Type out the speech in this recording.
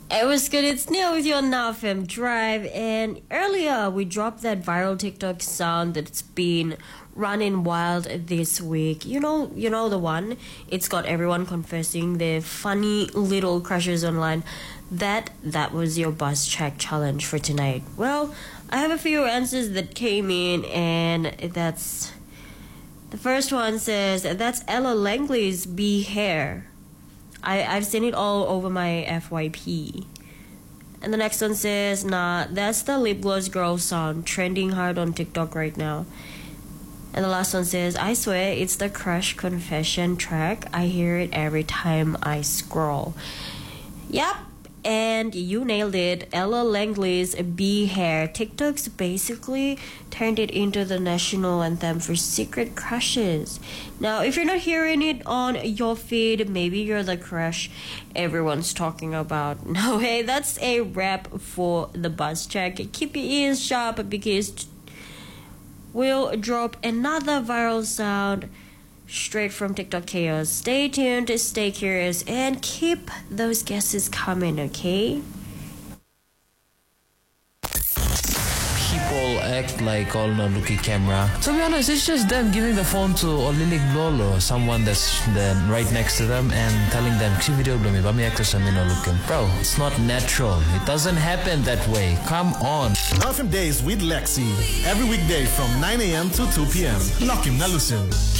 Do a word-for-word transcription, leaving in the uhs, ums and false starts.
It was good. It's Neil with you on Now F M Drive. And earlier we dropped that viral TikTok sound that's been running wild this week. You know, you know the one. It's got everyone confessing their funny little crushes online. That that was your buzz check challenge for tonight. Well, I have a few answers that came in, and that's the first one says that's Ella Langley's Be Hair. I, I've seen it all over my F Y P. And the next one says, nah, that's the Lip Gloss Girl song, trending hard on TikTok right now. And the last one says, I swear it's the Crush Confession track. I hear it every time I scroll. Yep, and you nailed it. Ella Langley's Be Hair. TikTok's basically turned it into the national anthem for secret crushes. Now, if you're not hearing it on your feed, maybe you're the crush everyone's talking about. No, hey, that's a wrap for the buzz check. Keep your ears sharp because we'll drop another viral sound straight from TikTok chaos. Stay tuned, stay curious, and keep those guesses coming, okay? People act like all no looky camera. To be honest, it's just them giving the phone to Olinik Lolo, someone that's then right next to them, and telling them, "See video belum ya? Bami actors no looking." Bro, it's not natural. It doesn't happen that way. Come on. Now F M Days with Lexi every weekday from nine a.m. to two p.m. Lock him na lusin.